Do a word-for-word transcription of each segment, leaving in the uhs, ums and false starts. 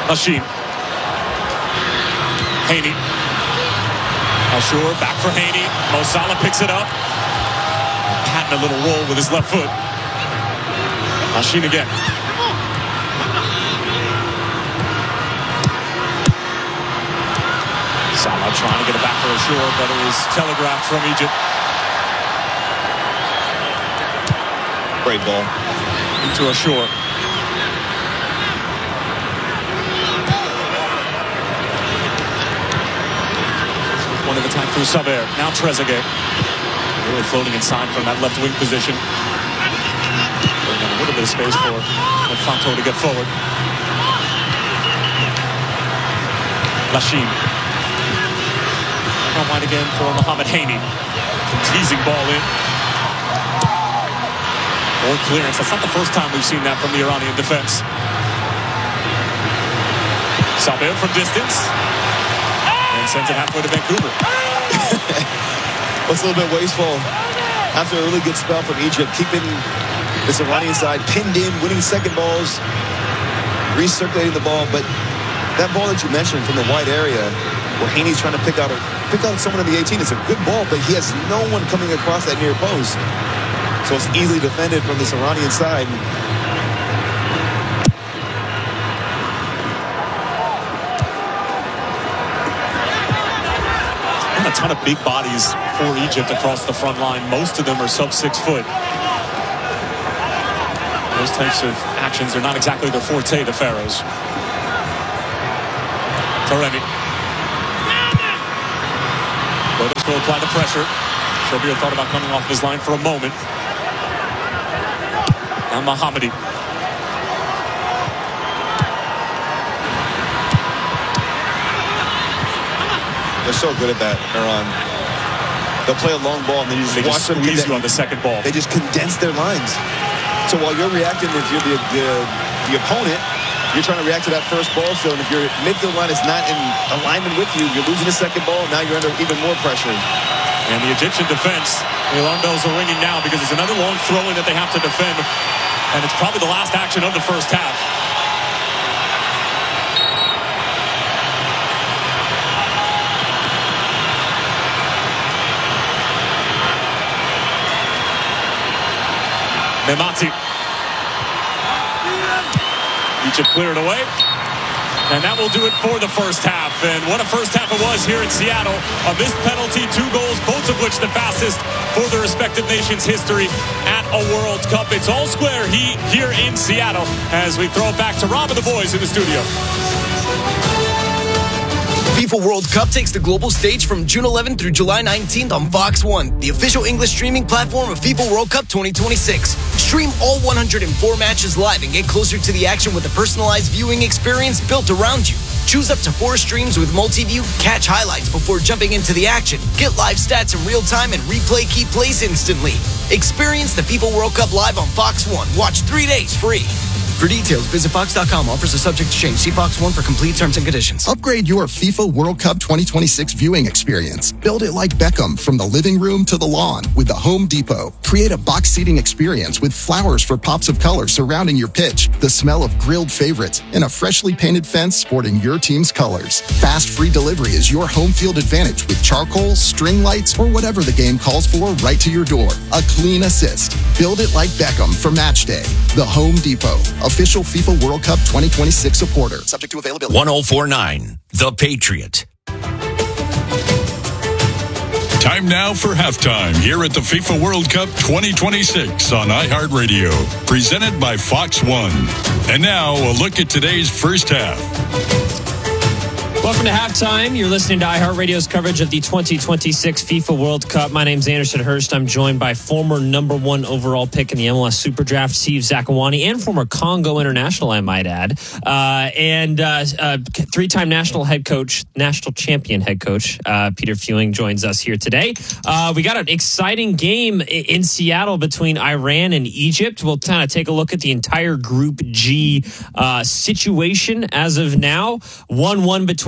Lachine. Haney. Al-Shur back for Haney. Mo Salah picks it up. Patting a little roll with his left foot. Lachine again. Salah trying to get it back for Al-Shur, but it was telegraphed from Egypt. Great ball. Into Al-Shur. One of attack through Saber. Now Trezeguet. Really floating inside from that left wing position. Bringing a little bit of space for Infanto to get forward. Lachine. Come wide again for Mohamed Haney. Teasing ball in. Or clearance. That's not the first time we've seen that from the Iranian defense. Saber from distance. And sends it halfway to Vancouver. What's a little bit wasteful after a really good spell from Egypt, keeping this Iranian side pinned in, winning second balls, recirculating the ball. But that ball that you mentioned from the wide area where Haney's trying to pick out a, pick out someone in the eighteen, it's a good ball, but he has no one coming across that near post. So it's easily defended from this Iranian side. And a ton of big bodies for Egypt across the front line. Most of them are sub six foot. Those types of actions are not exactly their forte, the Pharaohs. Taremi. Lotus will apply the pressure. Shobir thought about coming off his line for a moment. Now Mohammadi. They're so good at that, Iran. They'll play a long ball and then you just they watch just them squeeze you on the second ball. They just condense their lines. So while you're reacting, if you're the, the, the opponent, you're trying to react to that first ball. So if your midfield line is not in alignment with you, you're losing the second ball. Now you're under even more pressure. And the Egyptian defense, the alarm bells are ringing now because it's another long throw-in that they have to defend. And it's probably the last action of the first half. Memati. Egypt cleared away. And that will do it for the first half. And what a first half it was here in Seattle. A missed penalty, two goals, both of which the fastest for the respective nations' history at a World Cup. It's all square heat here in Seattle as we throw it back to Rob and the boys in the studio. FIFA World Cup takes the global stage from June eleventh through July nineteenth on Fox one, the official English streaming platform of FIFA World Cup twenty twenty-six. Stream all one hundred four matches live and get closer to the action with a personalized viewing experience built around you. Choose up to four streams with multi-view, catch highlights before jumping into the action, get live stats in real time, and replay key plays instantly. Experience the FIFA World Cup live on Fox one. Watch three days free. For details, visit fox dot com. Offers are subject to change. See Fox one for complete terms and conditions. Upgrade your FIFA World Cup twenty twenty-six viewing experience. Build it like Beckham from the living room to the lawn with the Home Depot. Create a box seating experience with flowers for pops of color surrounding your pitch, the smell of grilled favorites, and a freshly painted fence sporting your team's colors. Fast free delivery is your home field advantage with charcoal, string lights, or whatever the game calls for right to your door. A clean assist. Build it like Beckham for match day. The Home Depot. Official FIFA World Cup twenty twenty-six supporter. Subject to availability. one oh four point nine, The Patriot. Time now for halftime here at the FIFA World Cup twenty twenty-six on iHeartRadio. Presented by Fox one. And now a look at today's first half. Welcome to halftime. You're listening to iHeartRadio's coverage of the twenty twenty-six FIFA World Cup. My name's Anderson Hurst. I'm joined by former number one overall pick in the M L S Super Draft, Steve Zakuani, and former Congo international, I might add, uh, and uh, uh, three-time national head coach, national champion head coach, uh, Peter Fewing joins us here today. Uh, we got an exciting game in Seattle between Iran and Egypt. We'll kind of take a look at the entire Group G uh, situation as of now. one one between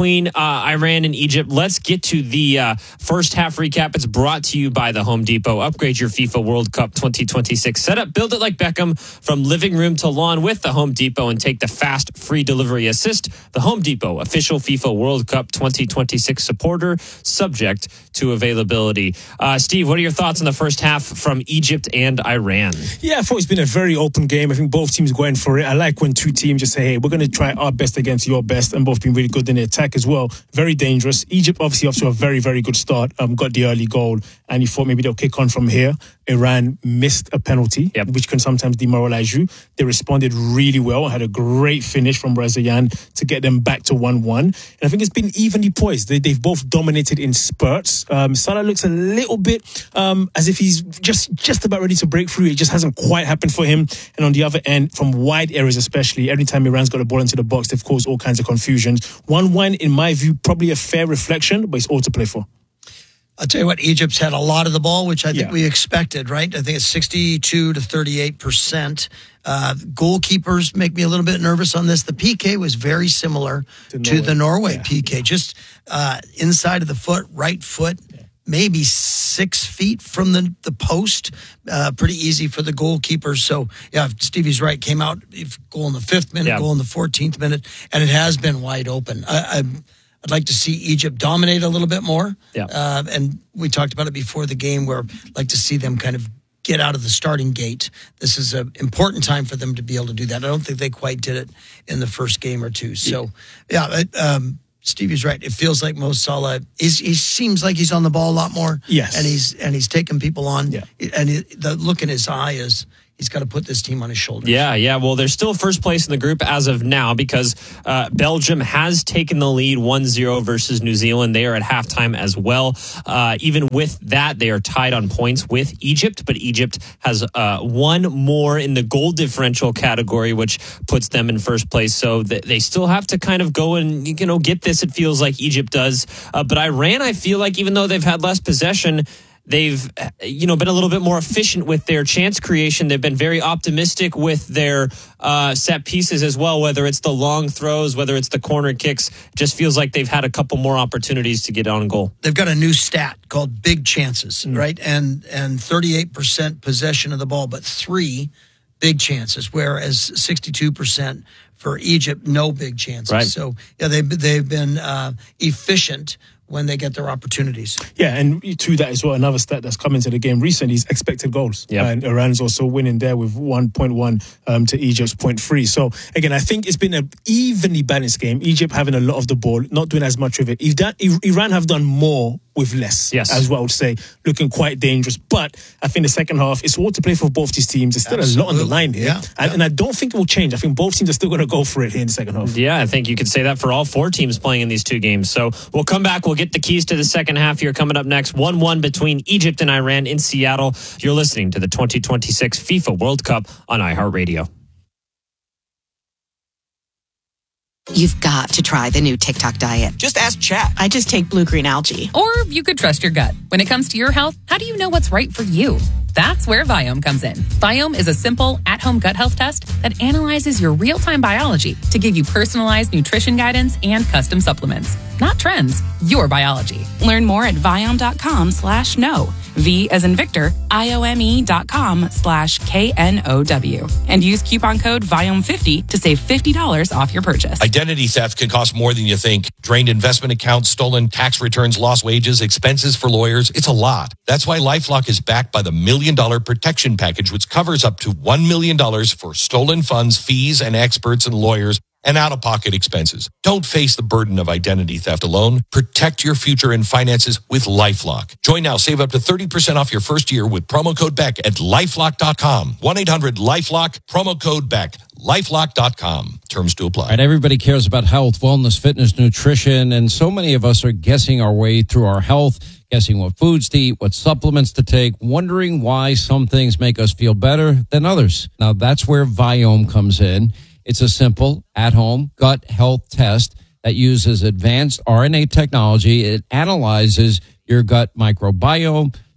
between uh, Iran and Egypt. Let's get to the uh, first half recap. It's brought to you by the Home Depot. Upgrade your FIFA World Cup twenty twenty-six setup. Build it like Beckham from living room to lawn with the Home Depot and take the fast free delivery assist. The Home Depot, official FIFA World Cup twenty twenty-six supporter, subject to availability. Uh, Steve, what are your thoughts on the first half from Egypt and Iran? Yeah, I thought it's been a very open game. I think both teams going for it. I like when two teams just say, hey, we're going to try our best against your best, and both been really good in the attack as well. Very dangerous. Egypt obviously off to a very, very good start. Um, got the early goal, and you thought maybe they'll kick on from here. Iran missed a penalty, yep. which can sometimes demoralize you. They responded really well. Had a great finish from Brazilian to get them back to one one. And I think it's been evenly poised. They, they've both dominated in spurts. Um, Salah looks a little bit um, as if he's just, just about ready to break through. It just hasn't quite happened for him. And on the other end, from wide areas especially, every time Iran's got the ball into the box, they've caused all kinds of confusions. one one, in my view, probably a fair reflection, but it's all to play for. I'll tell you what, Egypt's had a lot of the ball, which I think yeah. we expected, right? I think it's sixty-two to thirty-eight percent. Uh, goalkeepers make me a little bit nervous on this. The P K was very similar to, to the Norway yeah. P K, just uh, inside of the foot, right foot, yeah. maybe six feet from the, the post. Uh, pretty easy for the goalkeepers. So, yeah, Stevie's right. Came out, goal in the fifth minute, yeah. goal in the fourteenth minute, and it has been wide open. I, I'm I'd like to see Egypt dominate a little bit more. Yeah. Uh, and we talked about it before the game where I'd like to see them kind of get out of the starting gate. This is an important time for them to be able to do that. I don't think they quite did it in the first game or two. So, yeah, it, um, Stevie's right. It feels like Mo Salah, is, he seems like he's on the ball a lot more. Yes. And he's and he's taking people on. Yeah. And he, the look in his eye is, he's got to put this team on his shoulders. Yeah, yeah. Well, they're still first place in the group as of now because uh, Belgium has taken the lead one zero versus New Zealand. They are at halftime as well. Uh, even with that, they are tied on points with Egypt, but Egypt has uh, one more in the goal differential category, which puts them in first place. So th- they still have to kind of go and, you know, get this. It feels like Egypt does. Uh, but Iran, I feel like even though they've had less possession, they've, you know, been a little bit more efficient with their chance creation. They've been very optimistic with their uh, set pieces as well, whether it's the long throws, whether it's the corner kicks. Just feels like they've had a couple more opportunities to get on goal. They've got a new stat called big chances, mm. right? And and thirty-eight percent possession of the ball, but three big chances, whereas sixty-two percent for Egypt, no big chances. Right. So, yeah, they've, they've been uh, efficient when they get their opportunities. Yeah, and to that as well, another stat that's come into the game recently is expected goals. Yep. And Iran's also winning there with one point one um, to Egypt's zero point three. So, again, I think it's been an evenly balanced game. Egypt having a lot of the ball, not doing as much of it. If that, Iran have done more with less, yes. as well, I would say, looking quite dangerous. But I think the second half, it's all to play for both these teams. There's still Absolutely. a lot on the line here. Yeah. And, yeah. and I don't think it will change. I think both teams are still going to go for it here in the second half. Yeah, I think you could say that for all four teams playing in these two games. So we'll come back. We'll get the keys to the second half here coming up next. one one between Egypt and Iran in Seattle. You're listening to the twenty twenty-six FIFA World Cup on iHeartRadio. You've got to try the new TikTok diet. Just ask Chat. I just take blue green algae. Or you could trust your gut. When it comes to your health, how do you know what's right for you? That's where Viome comes in. Viome is a simple, at-home gut health test that analyzes your real-time biology to give you personalized nutrition guidance and custom supplements. Not trends, your biology. Learn more at Viome.com slash no. V as in Victor, I-O-M-E dot com slash K N O W. And use coupon code Viome fifty to save fifty dollars off your purchase. Identity theft can cost more than you think. Drained investment accounts, stolen tax returns, lost wages, expenses for lawyers. It's a lot. That's why LifeLock is backed by the Million Dollar Protection Package, which covers up to one million dollars for stolen funds, fees, and experts and lawyers, and out-of-pocket expenses. Don't face the burden of identity theft alone. Protect your future and finances with LifeLock. Join now. Save up to thirty percent off your first year with promo code Beck at lifelock dot com. one eight hundred lifelock, promo code Beck. lifelock dot com. Terms to apply. Right, everybody cares about health, wellness, fitness, nutrition, and so many of us are guessing our way through our health, guessing what foods to eat, what supplements to take, wondering why some things make us feel better than others. Now, that's where Viome comes in. It's a simple, at-home gut health test that uses advanced R N A technology. It analyzes your gut microbiome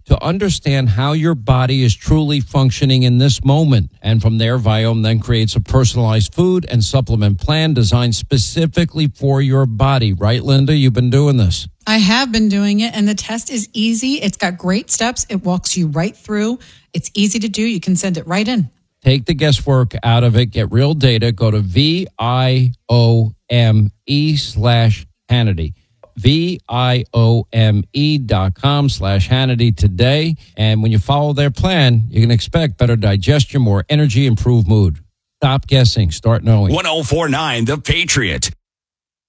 to understand how your body is truly functioning in this moment. And from there, Viome then creates a personalized food and supplement plan designed specifically for your body. Right, Linda? You've been doing this. I have been doing it, and the test is easy. It's got great steps. It walks you right through. It's easy to do. You can send it right in. Take the guesswork out of it. Get real data. Go to V I O M E slash Hannity. V I O M E dot com slash Hannity today. And when you follow their plan, you can expect better digestion, more energy, improved mood. Stop guessing. Start knowing. one oh four point nine The Patriot.